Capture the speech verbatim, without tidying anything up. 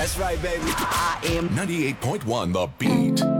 That's right, baby. I am ninety-eight point one The Beat.